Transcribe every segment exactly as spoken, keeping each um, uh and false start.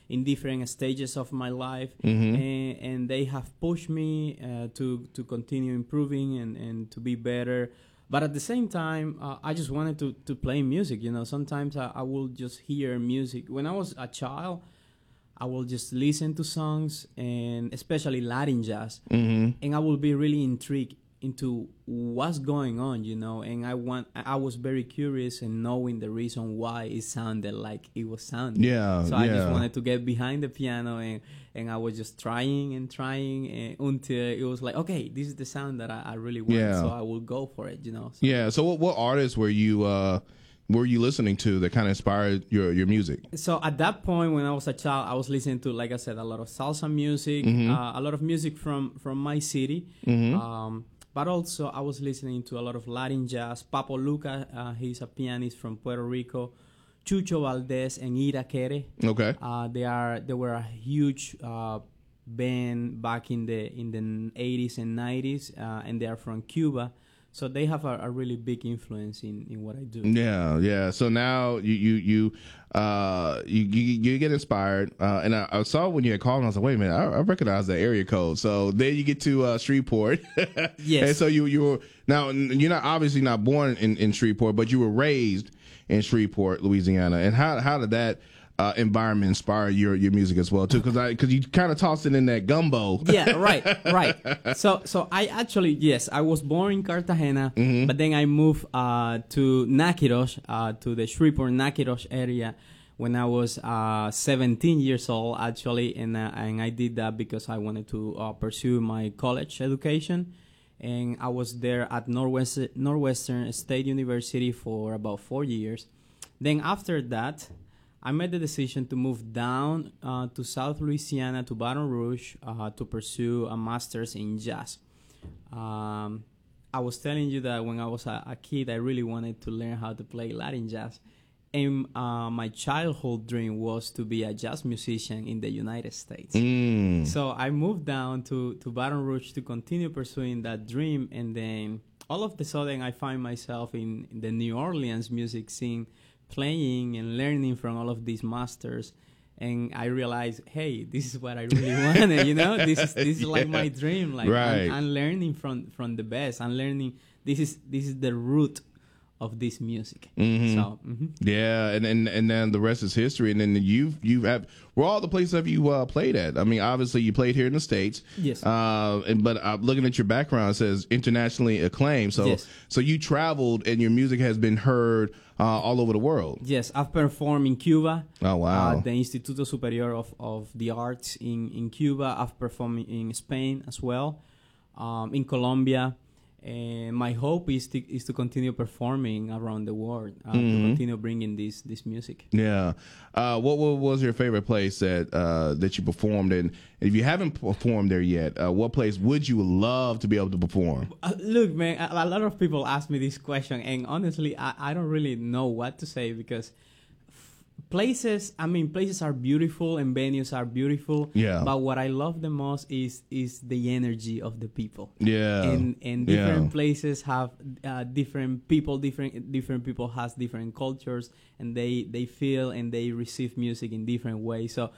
in different stages of my life, Mm-hmm. and, and they have pushed me uh, to to continue improving and, and to be better. But at the same time, uh, I just wanted to, to play music. You know, sometimes I, I will just hear music. When I was a child, I will just listen to songs, and especially Latin jazz, Mm-hmm. and I will be really intrigued into what's going on, you know. And I want, I was very curious in knowing the reason why it sounded like it was sounding. Yeah, So I just yeah. wanted to get behind the piano, and, and I was just trying and trying and until it was like, okay, this is the sound that I, I really want. Yeah. So I will go for it, you know. So, Yeah. So what, what artists were you uh, were you listening to that kind of inspired your, your music? So at that point, when I was a child, I was listening to, like I said, a lot of salsa music, Mm-hmm. uh, a lot of music from, from my city. Mm-hmm. Um, but also I was listening to a lot of Latin jazz. Papo Luca, uh, he's a pianist from Puerto Rico. Chucho Valdez and Ira Kere. Okay. Uh, they are they were a huge uh, band back in the in the eighties and nineties, uh, and they are from Cuba. So they have a, a really big influence in, in what I do. Yeah, yeah. So now you you you uh you you, you get inspired, uh, and I, I saw when you had called, and I was like, wait a minute, I, I recognize that area code. So then you get to uh, Shreveport. Yes. And so you you were now you're not obviously not born in, in Shreveport, but you were raised in Shreveport, Louisiana. And how how did that uh, environment inspire your your music as well too? Because I because you kind of tossed it in that gumbo. Yeah, right, right. So, so I actually, yes, I was born in Cartagena, Mm-hmm. but then I moved uh, to Nakiros, uh, to the Shreveport Nakiros area when I was uh, seventeen years old, actually, and uh, and I did that because I wanted to uh, pursue my college education, and I was there at Northwest Northwestern State University for about four years. Then after that, I made the decision to move down uh, to South Louisiana, to Baton Rouge, uh, to pursue a master's in jazz. Um, I was telling you that when I was a, a kid, I really wanted to learn how to play Latin jazz. And uh, my childhood dream was to be a jazz musician in the United States. Mm. So I moved down to, to Baton Rouge to continue pursuing that dream. And then all of a sudden, I find myself in, in the New Orleans music scene, playing and learning from all of these masters, and I realized, hey, this is what I really wanted. You know, this is this is Yeah. like my dream. Like Right. I'm, I'm learning from from the best. I'm learning. This is this is the root of this music. Mhm. So mhm. Yeah, and, and and then the rest is history. And then you've you've had where all the places have you uh, played at? I mean, obviously you played here in the States. Yes. Uh, and but uh, looking at your background, it says internationally acclaimed. So Yes. so you traveled, and your music has been heard uh, all over the world. Yes, I've performed in Cuba. Oh wow. Uh, the Instituto Superior of, of the Arts in, in Cuba. I've performed in Spain as well, um, in Colombia. And my hope is to, is to continue performing around the world, uh, to continue bringing this this music. Yeah. Uh, what, what was your favorite place that uh, that you performed in? If you haven't performed there yet, uh, what place would you love to be able to perform? Uh, look, man, a, a lot of people ask me this question, and honestly, I, I don't really know what to say because f- places, I mean, places are beautiful and venues are beautiful. Yeah. But what I love the most is is the energy of the people. Yeah. And and different Yeah. places have uh, different people, different different people has different cultures, and they they feel and they receive music in different ways. So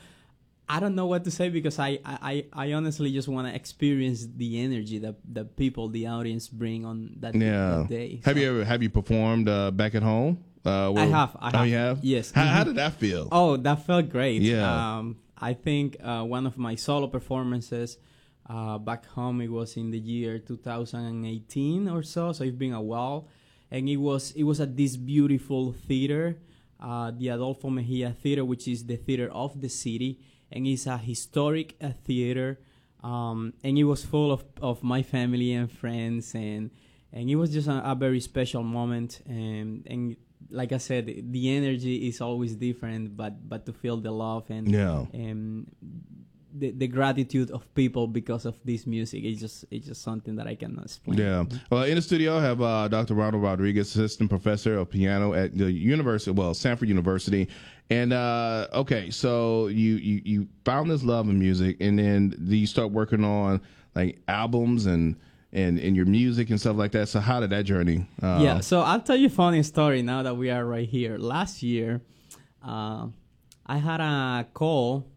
I don't know what to say because I I, I honestly just want to experience the energy that the people, the audience bring on that, Yeah. that day. Have So- you ever have you performed uh, back at home? Uh, I where- have. I oh, have. you have? Yes. How, how Mhm. did that feel? Oh, that felt great. Yeah. Um, I think uh, one of my solo performances uh, back home, it was in the year two thousand eighteen or so. So it's been a while, and it was it was at this beautiful theater, uh, the Adolfo Mejia Theater, which is the theater of the city, and it's a historic uh, theater. Um, and it was full of, of my family and friends, and and it was just a, a very special moment. And and like I said, the energy is always different, but but to feel the love and Yeah. and the, the gratitude of people because of this music, it's just it's just something that I cannot explain. Yeah. Well, in the studio, I have uh, Doctor Ronald Rodriguez, assistant professor of piano at the University, well, Sanford University. And uh, okay, so you, you you found this love in music, and then you start working on like albums and and and your music and stuff like that. So how did that journey? Uh, Yeah, so I'll tell you a funny story now that we are right here. Last year, uh, I had a call